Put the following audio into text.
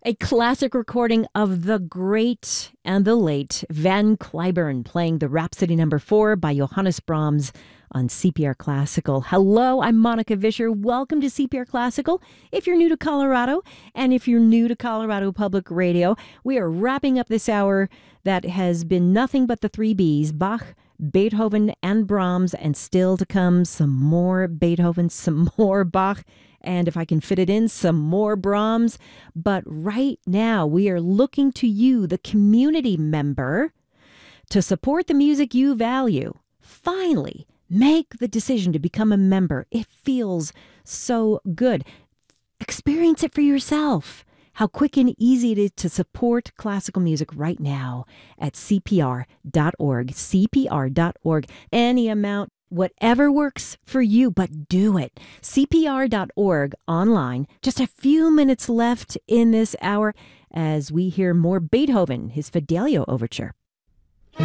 A classic recording of the great and the late Van Cliburn playing the Rhapsody No. 4 by Johannes Brahms on CPR Classical. Hello, I'm Monica Vischer. Welcome to CPR Classical. If you're new to Colorado, and if you're new to Colorado Public Radio, we are wrapping up this hour that has been nothing but the three Bs, Bach, Beethoven, and Brahms, and still to come some more Beethoven, some more Bach, and if I can fit it in, some more Brahms. But right now, we are looking to you, the community member, to support the music you value. Finally, make the decision to become a member. It feels so good. Experience it for yourself. How quick and easy it is to support classical music right now at CPR.org. CPR.org. Any amount, whatever works for you, but do it. CPR.org online. Just a few minutes left in this hour as we hear more Beethoven, his Fidelio Overture.